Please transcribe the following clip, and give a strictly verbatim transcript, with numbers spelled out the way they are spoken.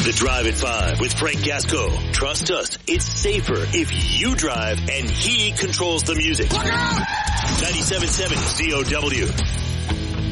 The Drive at five with Frank Gasco. Trust us, it's safer if you drive and he controls the music. ninety-seven point seven Z O W.